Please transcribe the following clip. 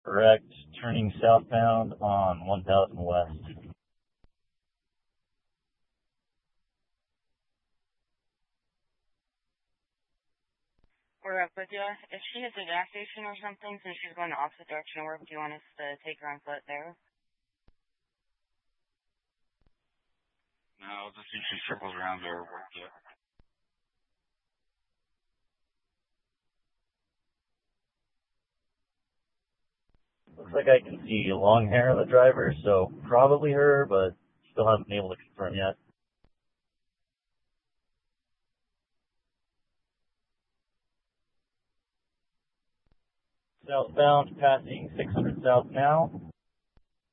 Correct. Turning southbound on 1000 West. We're up with you. If she hits a gas station or something, since she's going the opposite direction of work, do you want us to take her on foot there? No, just see if she circles around or work yet. Looks like I can see long hair of the driver, so probably her, but still haven't been able to confirm yet. Southbound, passing 600 south now.